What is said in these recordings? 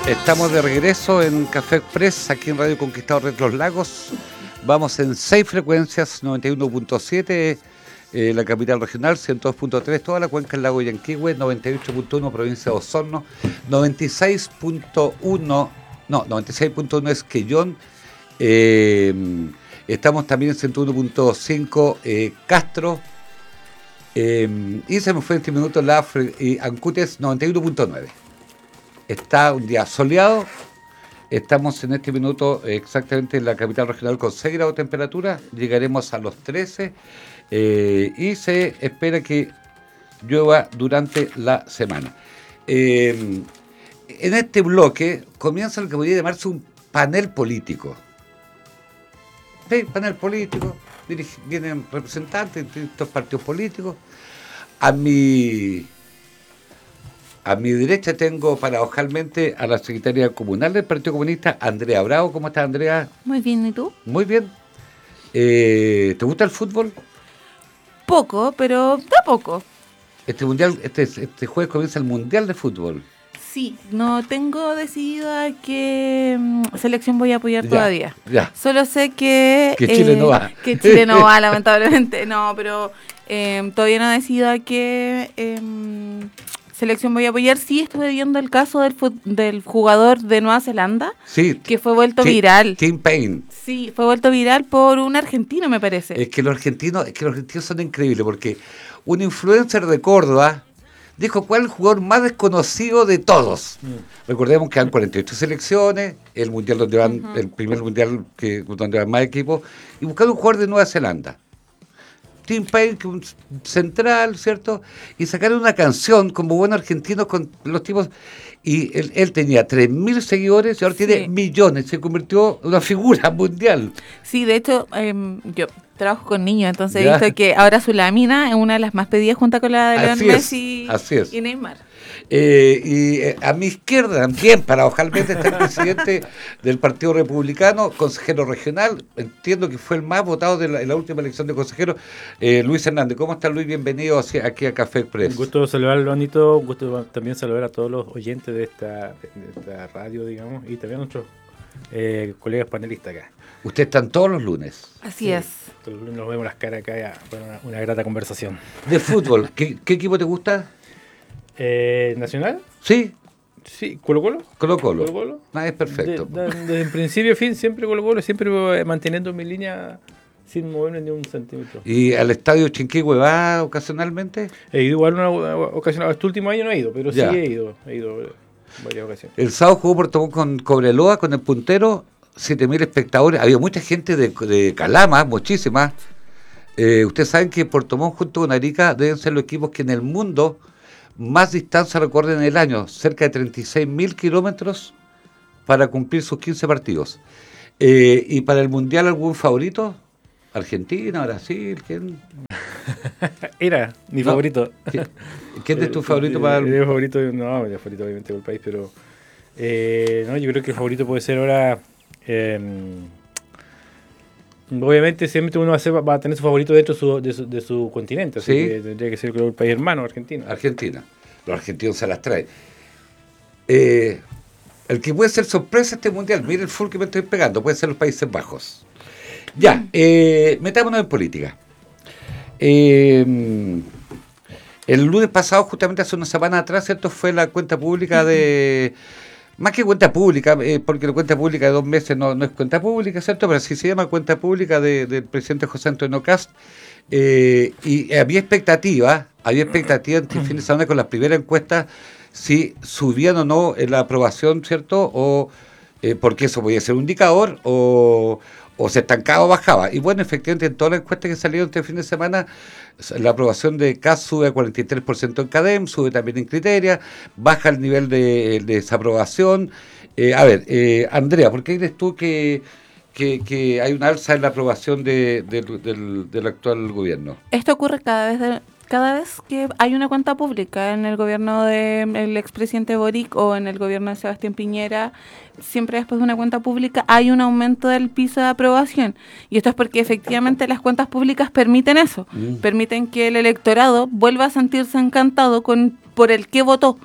Estamos de regreso en Café Express, aquí en Radio Conquistador de los Lagos. Vamos en 6 frecuencias, 91.7, la capital regional, 102.3, toda la cuenca del lago Yanquihue, 98.1, provincia de Osorno, 96.1 es Quellón, estamos también en 101.5 Castro, y se me fue en este minuto Ancutes 91.9. Está un día soleado, estamos en este minuto exactamente en la capital regional con 6 grados de temperatura, llegaremos a los 13 y se espera que llueva durante la semana. En este bloque comienza lo que podría llamarse un panel político. Sí, panel político, vienen representantes de estos partidos políticos. A mi derecha tengo paradojalmente a la secretaria comunal del Partido Comunista, Andrea Bravo. ¿Cómo estás, Andrea? Muy bien, ¿y tú? Muy bien. ¿Te gusta el fútbol? Poco, pero tampoco. Este jueves comienza el Mundial de Fútbol. Sí, no tengo decidido a qué selección voy a apoyar todavía. Ya. Solo sé que Chile no va. Que Chile no va, lamentablemente. No, pero todavía no he decidido a qué selección voy a apoyar. Sí, estuve viendo el caso del jugador de Nueva Zelanda, Sí, que fue vuelto viral. Tim Payne. Sí, fue vuelto viral por un argentino, me parece. Es que los argentinos son increíbles, porque un influencer de Córdoba dijo cuál es el jugador más desconocido de todos. Recordemos que han 48 selecciones, el mundial donde van, el primer mundial donde van más equipos, y buscaron un jugador de Nueva Zelanda. Tim Payne, que un central, ¿cierto? Y sacaron una canción como buen argentino con los tipos, y él tenía 3.000 seguidores y ahora tiene millones, se convirtió en una figura mundial. Sí, de hecho, yo trabajo con niños, entonces he visto que ahora su lámina es una de las más pedidas junto con la de Lionel Messi y Neymar. Y a mi izquierda también, paradojalmente, está el presidente del Partido Republicano, consejero regional, entiendo que fue el más votado en la última elección de consejero, Luis Hernández. ¿Cómo está, Luis? Bienvenido aquí a Café Express. Un gusto saludarlo, Anito, un gusto también saludar a todos los oyentes de esta radio, digamos, y también a nuestros colegas panelistas acá. Ustedes están todos los lunes. Así es. Todos los lunes nos vemos las caras acá para una grata conversación. De fútbol, ¿qué equipo te gusta? ¿Nacional? Sí. Sí, ¿Colo-Colo? Colo-Colo. Es perfecto. Desde el principio a fin, siempre Colo-Colo, siempre manteniendo mi línea sin moverme ni un centímetro. ¿Y al estadio Chinquihue va ocasionalmente? He ido igual una ocasión, este último año no he ido, pero sí he ido varias ocasiones. El sábado jugó Puerto Montt con Cobreloa, con el puntero, 7.000 espectadores. Había mucha gente de Calama, muchísima. Ustedes saben que Puerto Montt junto con Arica deben ser los equipos que en el mundo más distancia recorren en el año, cerca de 36.000 kilómetros para cumplir sus 15 partidos. ¿Y para el Mundial algún favorito? ¿Argentina, Brasil? ¿Quién? Era mi favorito. ¿Quién es tu favorito para el mi favorito obviamente del país, pero yo creo que el favorito puede ser ahora. Obviamente siempre uno va a tener su favorito dentro de su continente, así que tendría que ser el país hermano, Argentina. Los argentinos se las traen. El que puede ser sorpresa este mundial, mire el full que me estoy pegando, puede ser los Países Bajos. Ya, metámonos en política. El lunes pasado, justamente hace una semana atrás, ¿cierto? Fue la cuenta pública de... Más que cuenta pública, porque la cuenta pública de 2 meses no es cuenta pública, ¿cierto? Pero sí se llama cuenta pública del presidente José Antonio Kast. Y había expectativa este fin de semana con las primeras encuestas, si subían o no en la aprobación, ¿cierto? O porque eso podía ser un indicador, o se estancaba o bajaba. Y bueno, efectivamente, en todas las encuestas que salieron este fin de semana, la aprobación de Kast sube a 43% en CADEM, sube también en Criteria, baja el nivel de desaprobación. Andrea, ¿por qué crees tú que hay una alza en la aprobación del actual gobierno? Esto ocurre cada vez que hay una cuenta pública en el gobierno del expresidente Boric o en el gobierno de Sebastián Piñera. Siempre después de una cuenta pública hay un aumento del piso de aprobación, y esto es porque efectivamente las cuentas públicas permiten eso, permiten que el electorado vuelva a sentirse encantado por el que votó.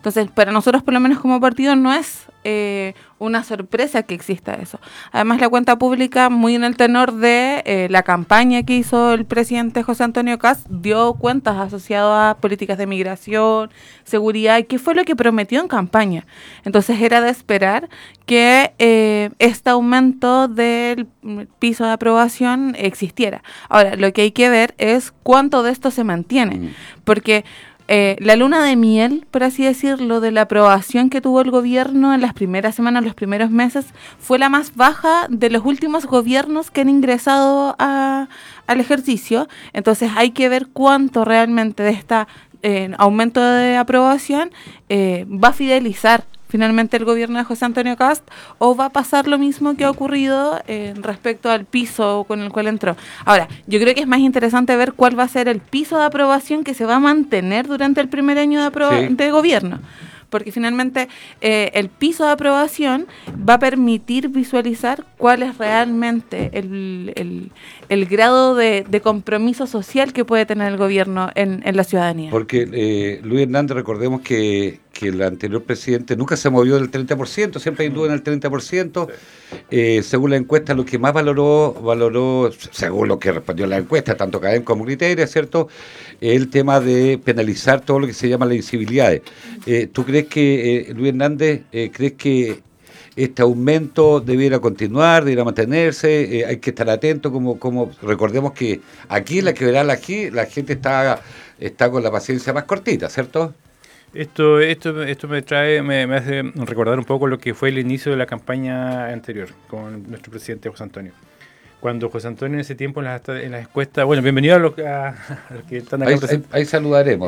Entonces, para nosotros, por lo menos como partido, no es una sorpresa que exista eso. Además, la cuenta pública, muy en el tenor de la campaña que hizo el presidente José Antonio Kast, dio cuentas asociadas a políticas de migración, seguridad, y qué fue lo que prometió en campaña. Entonces, era de esperar que este aumento del piso de aprobación existiera. Ahora, lo que hay que ver es cuánto de esto se mantiene, porque la luna de miel, por así decirlo, de la aprobación que tuvo el gobierno en las primeras semanas, los primeros meses, fue la más baja de los últimos gobiernos que han ingresado al ejercicio. Entonces hay que ver cuánto realmente de este aumento de aprobación va a fidelizar finalmente el gobierno de José Antonio Kast, o va a pasar lo mismo que ha ocurrido respecto al piso con el cual entró. Ahora, yo creo que es más interesante ver cuál va a ser el piso de aprobación que se va a mantener durante el primer año de gobierno, porque finalmente el piso de aprobación va a permitir visualizar cuál es realmente el grado de compromiso social que puede tener el gobierno en la ciudadanía. Porque Luis Hernández, recordemos que el anterior presidente nunca se movió del 30%, siempre anduvo en el 30%. Según la encuesta, lo que más valoró, según lo que respondió la encuesta, tanto Cadem como Criteria, ¿cierto?, el tema de penalizar todo lo que se llama las incivilidades. ¿Tú crees que, Luis Hernández, crees que este aumento debiera continuar, debiera mantenerse? Hay que estar atento, como recordemos que aquí la gente está con la paciencia más cortita, ¿cierto? Esto me hace recordar un poco lo que fue el inicio de la campaña anterior con nuestro presidente José Antonio. Cuando José Antonio en ese tiempo en las encuestas, bueno, bienvenido a los que están acá. Ahí saludaremos.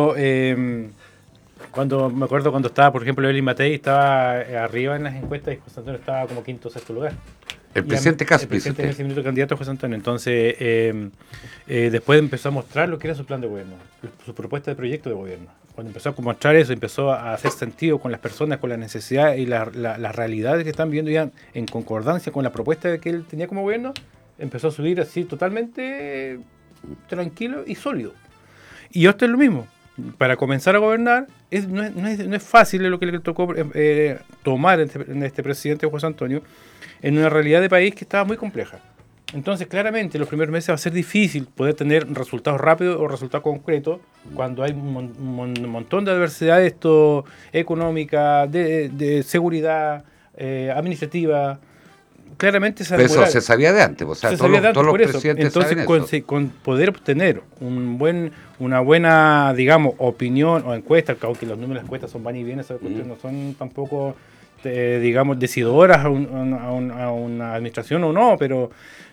Cuando me acuerdo cuando estaba, por ejemplo, Evelyn Matei estaba arriba en las encuestas y José Antonio estaba como quinto o sexto lugar. El presidente Kast, el presidente en ese minuto candidato a José Antonio. Entonces, después empezó a mostrar lo que era su plan de gobierno, su propuesta de proyecto de gobierno. Cuando empezó a mostrar eso, empezó a hacer sentido con las personas, con las necesidades y las realidades que están viendo ya en concordancia con la propuesta que él tenía como gobierno, empezó a subir así totalmente tranquilo y sólido. Y esto es lo mismo. Para comenzar a gobernar, no es fácil lo que le tocó tomar en este presidente José Antonio, en una realidad de país que estaba muy compleja. Entonces, claramente, los primeros meses va a ser difícil poder tener resultados rápidos o resultados concretos cuando hay un montón de adversidades económicas, de seguridad, administrativa. Claramente pero eso se sabía de antes, o sea, todos los presidentes entonces, saben eso. Con poder obtener una buena, digamos, opinión o encuesta, aunque los números de las encuestas son van y vienen, no son tampoco, digamos, decidoras a una administración o no, pero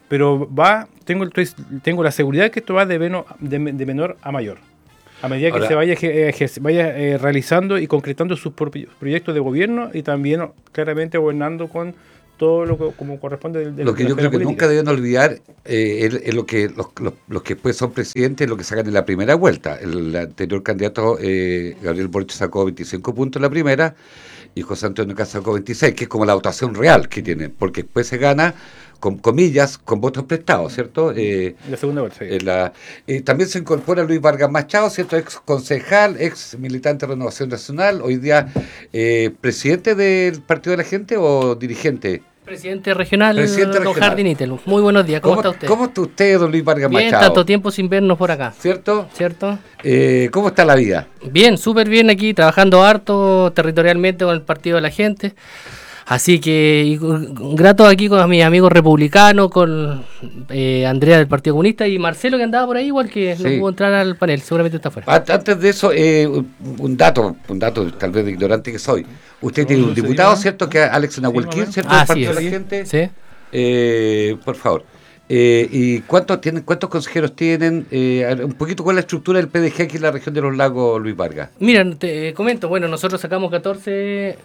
tengo la seguridad que esto va de menor a mayor. A medida que se vaya realizando y concretando sus proyectos de gobierno y también claramente gobernando con todo lo que como corresponde lo que yo creo que nunca deben olvidar es lo que los que después son presidentes, lo que sacan en la primera vuelta. El anterior candidato Gabriel Boric sacó 25 puntos en la primera y José Antonio Kast sacó 26, que es como la votación real que tiene, porque después se gana con comillas, con votos prestados, ¿cierto? La segunda vuelta, sí. También se incorpora Luis Vargas Machado, ¿cierto? Ex concejal, ex militante de Renovación Nacional, hoy día presidente del Partido de la Gente o dirigente. Presidente regional, don Jardinitel. Muy buenos días, ¿cómo está usted? ¿Cómo está usted, don Luis Vargas Bien, Machado? tanto tiempo sin vernos por acá. ¿Cierto? ¿Cierto? ¿Cómo está la vida? Bien, súper bien aquí, trabajando harto territorialmente con el Partido de la Gente. Así que grato aquí con mis amigos republicanos, con Andrea del Partido Comunista y Marcelo que andaba por ahí, igual que no pudo entrar al panel, seguramente está afuera. Antes de eso, un dato tal vez de ignorante que soy. Usted tiene un diputado, ¿cierto? Que es Alex Nahuelquín, ¿cierto? Del Partido de la Gente. Sí. Por favor. ¿Y cuántos consejeros tienen? Un poquito con la estructura del PDG aquí en la región de los lagos, Luis Vargas. Mira, te comento, bueno, nosotros sacamos 14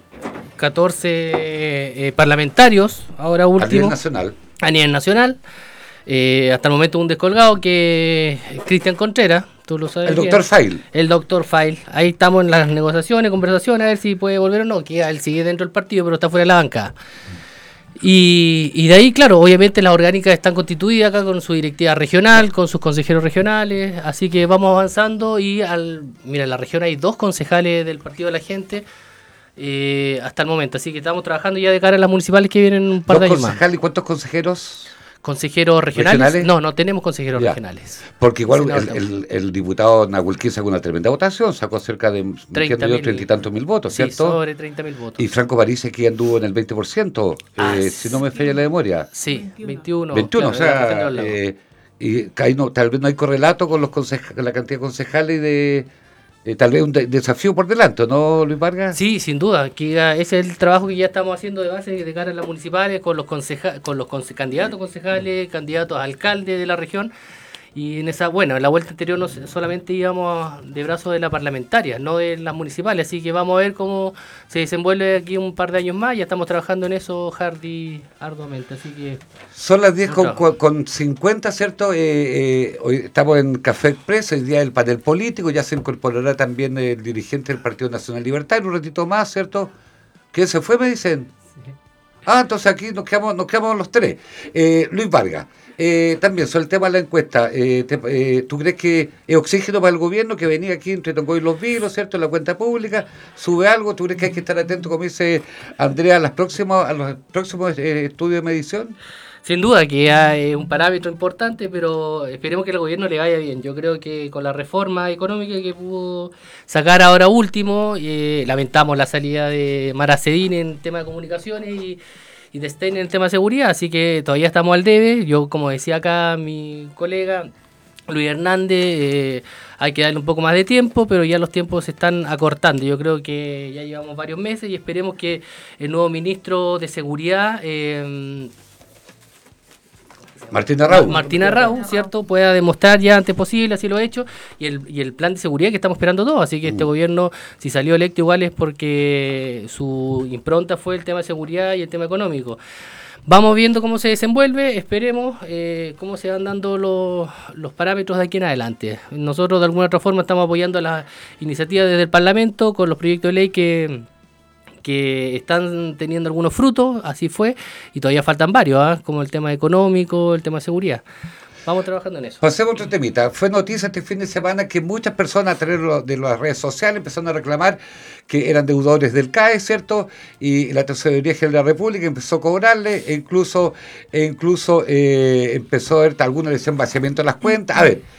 parlamentarios, ahora último. A nivel nacional. Hasta el momento un descolgado que es Cristian Contreras, tú lo sabes. El doctor Fail. El doctor Fail. Ahí estamos en las negociaciones, conversaciones, a ver si puede volver o no, que él sigue dentro del partido, pero está fuera de la bancada. Y de ahí, claro, obviamente las orgánicas están constituidas acá con su directiva regional, con sus consejeros regionales, así que vamos avanzando y mira, en la región hay 2 concejales del Partido de la Gente hasta el momento, así que estamos trabajando ya de cara a las municipales que vienen un par de años más. ¿Y cuántos consejeros? ¿Consejeros regionales? No tenemos consejeros regionales. Porque igual el diputado Nahuelquín sacó una tremenda votación, sacó cerca de 30 y tantos mil votos, ¿cierto? Sí, sobre 30.000 votos. Y Franco París aquí anduvo en el 20%, si no me falla la memoria. Sí, 21. 21, claro, o sea, y ahí tal vez no hay correlato con con la cantidad de concejales y de... tal vez un desafío por delante, ¿no, Luis Vargas? Sí, sin duda. Ese es el trabajo que ya estamos haciendo de base de cara a las municipales, con los candidatos concejales, candidatos a alcaldes de la región. Y en la vuelta anterior no solamente íbamos de brazos de la parlamentaria, no de las municipales. Así que vamos a ver cómo se desenvuelve aquí un par de años más. Ya estamos trabajando en eso, Hardy, arduamente. Así que son las 10 con 50, ¿cierto? Hoy estamos en Café Express, hoy día el panel político. Ya se incorporará también el dirigente del Partido Nacional Libertario, un ratito más, ¿cierto? ¿Quién se fue, me dicen? Sí. Entonces aquí nos quedamos los 3. Luis Vargas. También sobre el tema de la encuesta, ¿tú crees que es oxígeno para el gobierno que venía aquí entre Tongoy y Los Vilos, ¿cierto? La cuenta pública, ¿sube algo? ¿Tú crees que hay que estar atento, como dice Andrea, a los próximos estudios de medición? Sin duda que hay un parámetro importante, pero esperemos que al gobierno le vaya bien. Yo creo que con la reforma económica que pudo sacar ahora último, lamentamos la salida de Mara Cedín en tema de comunicaciones y de Stein en el tema de seguridad, así que todavía estamos al debe. Yo, como decía acá mi colega Luis Hernández, hay que darle un poco más de tiempo, pero ya los tiempos se están acortando. Yo creo que ya llevamos varios meses y esperemos que el nuevo ministro de Seguridad, Martín Arrau, ¿cierto?, pueda demostrar ya antes posible, así lo ha hecho, y el plan de seguridad que estamos esperando todos. Así que este gobierno, si salió electo, igual es porque su impronta fue el tema de seguridad y el tema económico. Vamos viendo cómo se desenvuelve, esperemos cómo se van dando los parámetros de aquí en adelante. Nosotros de alguna otra forma estamos apoyando las iniciativas desde el Parlamento con los proyectos de ley que están teniendo algunos frutos, así fue, y todavía faltan varios, como el tema económico, el tema de seguridad. Vamos trabajando en eso. Pasemos a otro temita. Fue noticia este fin de semana que muchas personas a través de las redes sociales empezaron a reclamar que eran deudores del CAE, ¿cierto? Y la Tesorería General de la República empezó a cobrarle, e incluso empezó a haber alguna lesión vaciamiento de las cuentas. A ver,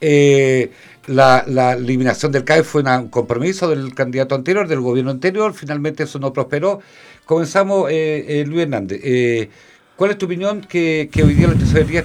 la eliminación del CAE fue un compromiso del candidato anterior, del gobierno anterior. Finalmente eso no prosperó. Comenzamos, Luis Hernández. ¿Cuál es tu opinión que hoy día la Tesorería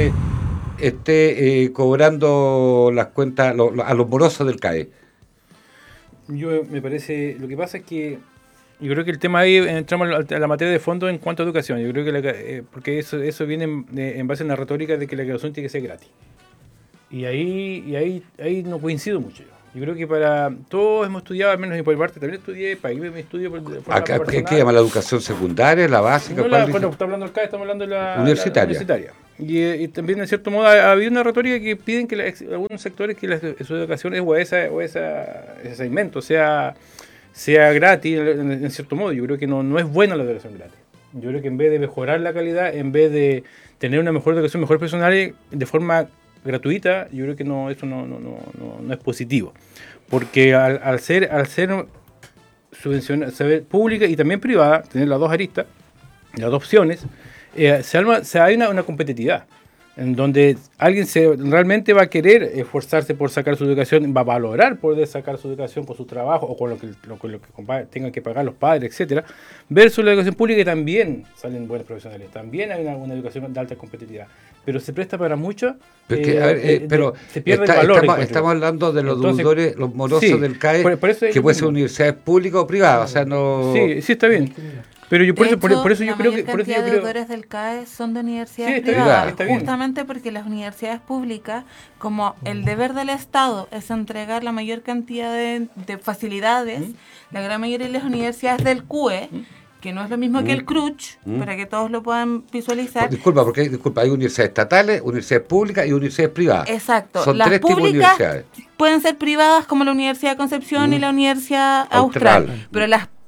esté cobrando las cuentas a los morosos del CAE? Me parece, lo que pasa es que yo creo que el tema ahí entramos a la materia de fondo en cuanto a educación. Yo creo que porque eso viene en base a una retórica de que la educación tiene que ser gratis. Y ahí no coincido mucho yo. Yo creo que para todos hemos estudiado, al menos por mi parte, también estudié, para irme me estudio por ¿Qué llama la educación secundaria, la básica? No, cuando está hablando del CAE, estamos hablando de la universitaria. Y también, en cierto modo, ha habido una retórica que piden que algunos sectores que su educación o ese segmento sea gratis, en cierto modo. Yo creo que no es buena la educación gratis. Yo creo que en vez de mejorar la calidad, en vez de tener una mejor educación, mejor personal, de forma gratuita, yo creo que eso no es positivo, porque al ser subvencionada, pública y también privada, tener las dos aristas, las dos opciones, hay una competitividad en donde alguien realmente va a querer esforzarse por sacar su educación, va a valorar poder sacar su educación con su trabajo o con lo que tengan que pagar los padres, etcétera, versus la educación pública, que también salen buenos profesionales, también hay una educación de alta competitividad, pero se presta para mucho, pero se pierde el valor. Estamos hablando de los deudores, los morosos del CAE, que puede ser universidades públicas o privadas, o sea, no... Sí, está bien. Pero yo por eso yo creo que los deudores del CAE son de universidades privadas, justamente porque las universidades públicas, como el deber del Estado es entregar la mayor cantidad de facilidades, la gran mayoría de las universidades del CUE, que no es lo mismo que el CRUCH, para que todos lo puedan visualizar. Disculpa, hay universidades estatales, universidades públicas y universidades privadas. Exacto. Son las 3 tipos de universidades. Pueden ser privadas como la Universidad de Concepción y la Universidad Austral, pero las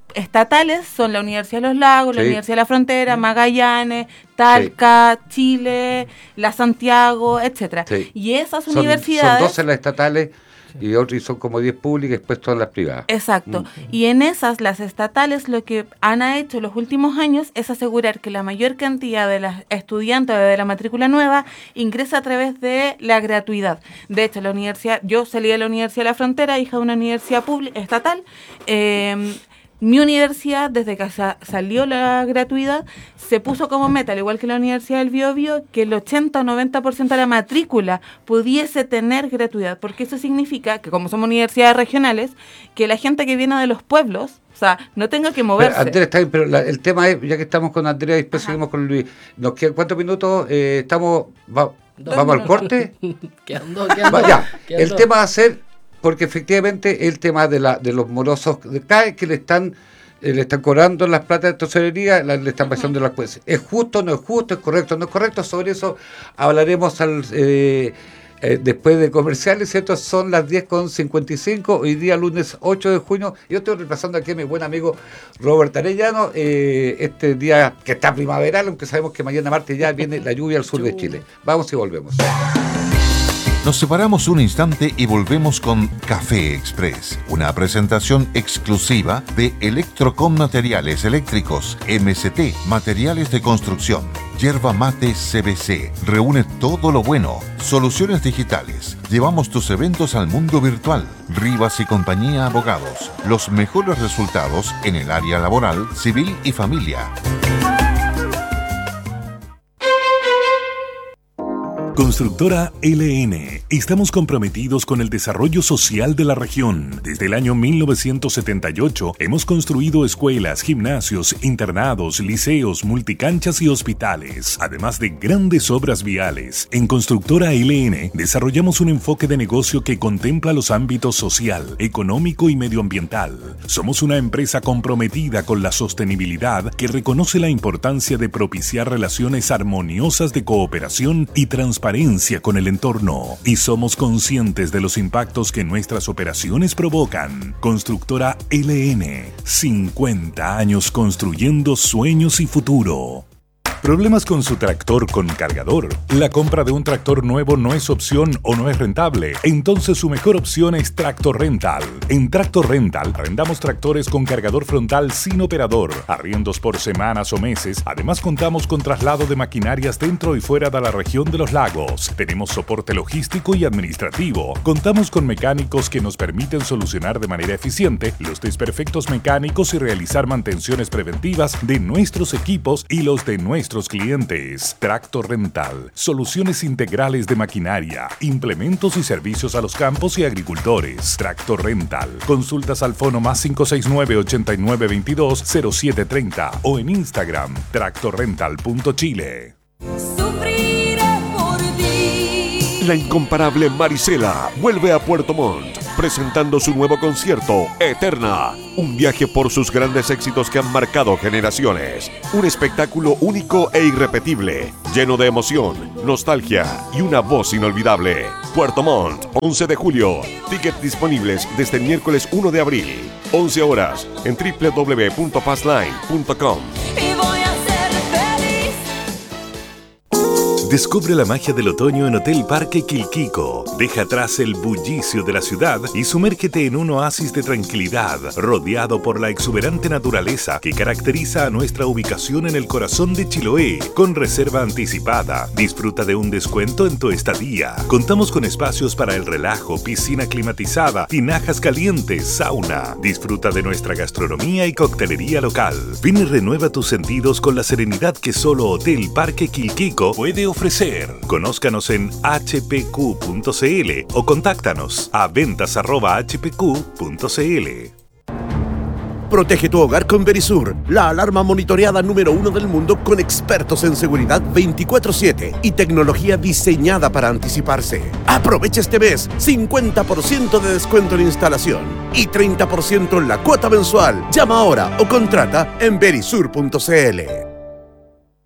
estatales son la Universidad de los Lagos, la Sí. Universidad de la Frontera, Magallanes, Talca, Chile, la Santiago, etcétera. Sí. Y esas Son universidades... 12 las estatales y otros son como 10 públicas y después todas las privadas. Exacto. Y en esas, las estatales, lo que han hecho los últimos años es asegurar que la mayor cantidad de las estudiantes de la matrícula nueva ingresa a través de la gratuidad. De hecho, la universidad, yo salí de la Universidad de la Frontera, hija de una universidad estatal. Mi universidad, desde que salió la gratuidad, se puso como meta, al igual que la Universidad del Biobío, que el 80 o 90% de la matrícula pudiese tener gratuidad, porque eso significa que, como somos universidades regionales, que la gente que viene de los pueblos, o sea, no tenga que moverse. Pero, Andrea, está bien, pero el tema es, ya que estamos con Andrea y después seguimos con Luis, ¿nos quedan cuántos minutos? ¿Vamos al corte? Quedan dos. El tema va a ser... Porque efectivamente el tema de los morosos de CAE que le están cobrando las platas de tesorería, le están pasando las cosas. ¿Es justo, no es justo, es correcto, no es correcto? Sobre eso hablaremos después de comerciales, ¿cierto? Son las 10:55, hoy día lunes 8 de junio. Yo estoy repasando aquí a mi buen amigo Robert Arellano, este día que está primaveral, aunque sabemos que mañana martes ya viene la lluvia al sur de Chile. Vamos y volvemos. Nos separamos un instante y volvemos con Café Express, una presentación exclusiva de Electrocom Materiales Eléctricos, MST, Materiales de Construcción, Yerba Mate CBC, reúne todo lo bueno, soluciones digitales, llevamos tus eventos al mundo virtual, Rivas y Compañía Abogados, los mejores resultados en el área laboral, civil y familia. Constructora LN. Estamos comprometidos con el desarrollo social de la región. Desde el año 1978 hemos construido escuelas, gimnasios, internados, liceos, multicanchas y hospitales, además de grandes obras viales. En Constructora LN desarrollamos un enfoque de negocio que contempla los ámbitos social, económico y medioambiental. Somos una empresa comprometida con la sostenibilidad que reconoce la importancia de propiciar relaciones armoniosas de cooperación y transparencia con el entorno, y somos conscientes de los impactos que nuestras operaciones provocan. Constructora LN, 50 años construyendo sueños y futuro. ¿Problemas con su tractor con cargador? ¿La compra de un tractor nuevo no es opción o no es rentable? Entonces su mejor opción es Tractor Rental. En Tractor Rental arrendamos tractores con cargador frontal sin operador, arriendos por semanas o meses. Además contamos con traslado de maquinarias dentro y fuera de la región de los lagos. Tenemos soporte logístico y administrativo. Contamos con mecánicos que nos permiten solucionar de manera eficiente los desperfectos mecánicos y realizar mantenciones preventivas de nuestros equipos y los de nuestros clientes. Tractor Rental, soluciones integrales de maquinaria, implementos y servicios a los campos y agricultores. Tractor Rental, consultas al fono más 569-8922-0730 o en Instagram, tractorrental.chile. La incomparable Marisela vuelve a Puerto Montt, presentando su nuevo concierto, Eterna. Un viaje por sus grandes éxitos que han marcado generaciones. Un espectáculo único e irrepetible, lleno de emoción, nostalgia y una voz inolvidable. Puerto Montt, 11 de julio. Tickets disponibles desde el miércoles 1 de abril. 11 horas en www.passline.com. Descubre la magia del otoño en Hotel Parque Quilquico. Deja atrás el bullicio de la ciudad y sumérgete en un oasis de tranquilidad, rodeado por la exuberante naturaleza que caracteriza a nuestra ubicación en el corazón de Chiloé. Con reserva anticipada, disfruta de un descuento en tu estadía. Contamos con espacios para el relajo, piscina climatizada, tinajas calientes, sauna. Disfruta de nuestra gastronomía y coctelería local. Ven y renueva tus sentidos con la serenidad que solo Hotel Parque Quilquico puede ofrecer. Conózcanos en hpq.cl o contáctanos a ventas@hpq.cl. Protege tu hogar con Verisur, la alarma monitoreada número 1 del mundo con expertos en seguridad 24/7 y tecnología diseñada para anticiparse. Aprovecha este mes 50% de descuento en instalación y 30% en la cuota mensual. Llama ahora o contrata en verisur.cl.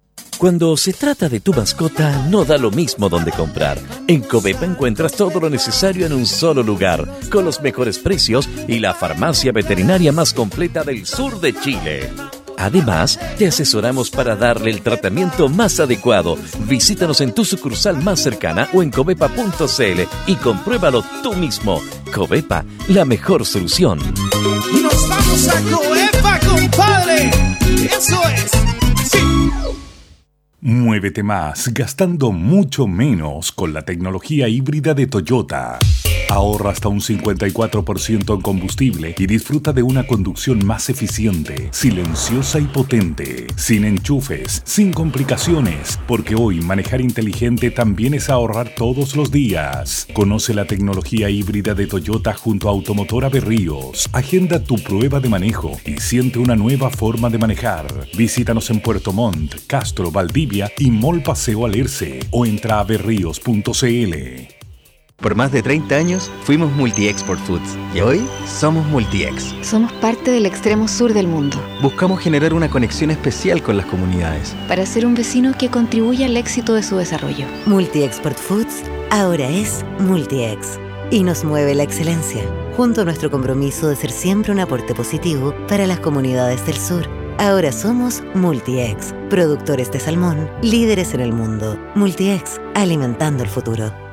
Cuando se trata de tu mascota, no da lo mismo donde comprar. En Covepa encuentras todo lo necesario en un solo lugar, con los mejores precios y la farmacia veterinaria más completa del sur de Chile. Además, te asesoramos para darle el tratamiento más adecuado. Visítanos en tu sucursal más cercana o en covepa.cl y compruébalo tú mismo. Covepa, la mejor solución. ¡Nos vamos a Covepa, compadre! ¡Eso es! ¡Sí! Muévete más, gastando mucho menos con la tecnología híbrida de Toyota. Ahorra hasta un 54% en combustible y disfruta de una conducción más eficiente, silenciosa y potente, sin enchufes, sin complicaciones, porque hoy manejar inteligente también es ahorrar todos los días. Conoce la tecnología híbrida de Toyota junto a Automotora Berríos. Agenda tu prueba de manejo y siente una nueva forma de manejar. Visítanos en Puerto Montt, Castro, Valdivia y Mall Paseo Alerce o entra a berríos.cl. Por más de 30 años fuimos Multi-Export Foods y hoy somos Multi-Ex. Somos parte del extremo sur del mundo. Buscamos generar una conexión especial con las comunidades. Para ser un vecino que contribuya al éxito de su desarrollo. Multi-Export Foods ahora es Multi-Ex y nos mueve la excelencia, junto a nuestro compromiso de ser siempre un aporte positivo para las comunidades del sur. Ahora somos Multi-Ex, productores de salmón, líderes en el mundo. Multi-Ex, alimentando el futuro.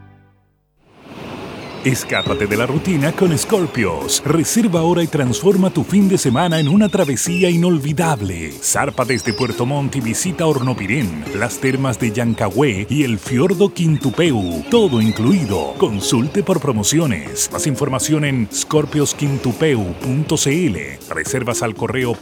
Escápate de la rutina con Scorpios. Reserva ahora y transforma tu fin de semana en una travesía inolvidable. Zarpa desde Puerto Montt y visita Hornopirén, las termas de Llancagüe y el fiordo Quintupeu. Todo incluido. Consulte por promociones. Más información en scorpiosquintupeu.cl. Reservas al correo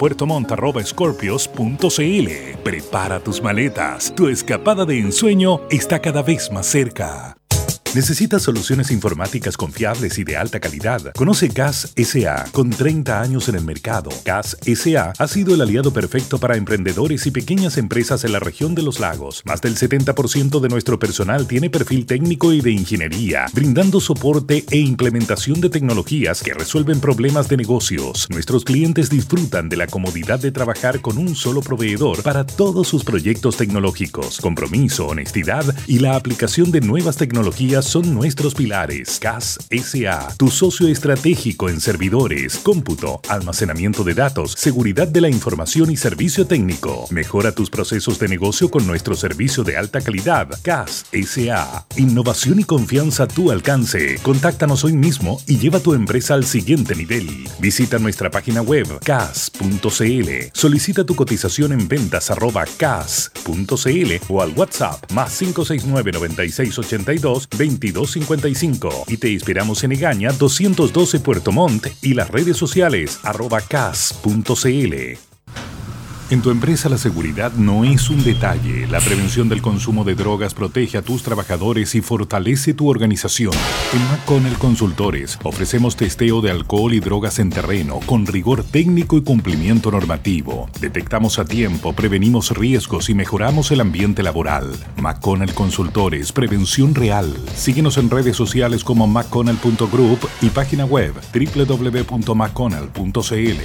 puertomont@scorpios.cl. Prepara tus maletas. Tu escapada de ensueño está cada vez más cerca. ¿Necesitas soluciones informáticas confiables y de alta calidad? Conoce CAS S.A. Con 30 años en el mercado, CAS S.A. ha sido el aliado perfecto para emprendedores y pequeñas empresas en la región de los lagos. Más del 70% de nuestro personal tiene perfil técnico y de ingeniería, brindando soporte e implementación de tecnologías que resuelven problemas de negocios. Nuestros clientes disfrutan de la comodidad de trabajar con un solo proveedor para todos sus proyectos tecnológicos. Compromiso, honestidad y la aplicación de nuevas tecnologías son nuestros pilares. CAS S.A., tu socio estratégico en servidores, cómputo, almacenamiento de datos, seguridad de la información y servicio técnico. Mejora tus procesos de negocio con nuestro servicio de alta calidad. CAS S.A., innovación y confianza a tu alcance. Contáctanos hoy mismo y lleva tu empresa al siguiente nivel. Visita nuestra página web cas.cl. Solicita tu cotización en ventas@cas.cl o al WhatsApp más 569 9682 2255 y te esperamos en Egaña 212 Puerto Montt y las redes sociales @cas.cl. En tu empresa la seguridad no es un detalle. La prevención del consumo de drogas protege a tus trabajadores y fortalece tu organización. En McConnell Consultores ofrecemos testeo de alcohol y drogas en terreno con rigor técnico y cumplimiento normativo. Detectamos a tiempo, prevenimos riesgos y mejoramos el ambiente laboral. McConnell Consultores, prevención real. Síguenos en redes sociales como mcconnell.group y página web www.mcconnell.cl.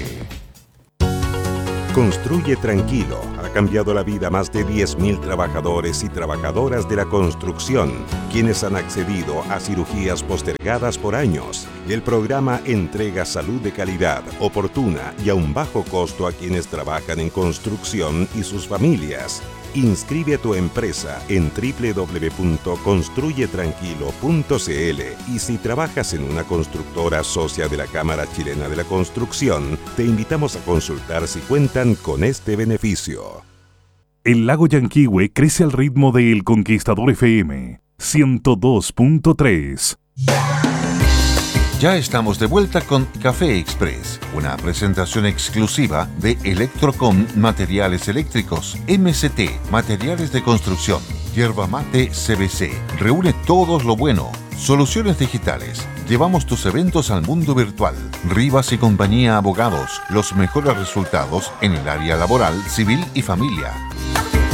Construye Tranquilo ha cambiado la vida a más de 10.000 trabajadores y trabajadoras de la construcción, quienes han accedido a cirugías postergadas por años. El programa entrega salud de calidad, oportuna y a un bajo costo a quienes trabajan en construcción y sus familias. Inscribe a tu empresa en www.construyetranquilo.cl y si trabajas en una constructora socia de la Cámara Chilena de la Construcción, te invitamos a consultar si cuentan con este beneficio. El lago Yanquihue crece al ritmo de El Conquistador FM 102.3. Ya estamos de vuelta con Café Express, una presentación exclusiva de Electrocom Materiales Eléctricos, MCT, Materiales de Construcción, Yerba Mate CBC. Reúne todo lo bueno. Soluciones digitales. Llevamos tus eventos al mundo virtual. Rivas y compañía Abogados. Los mejores resultados en el área laboral, civil y familia.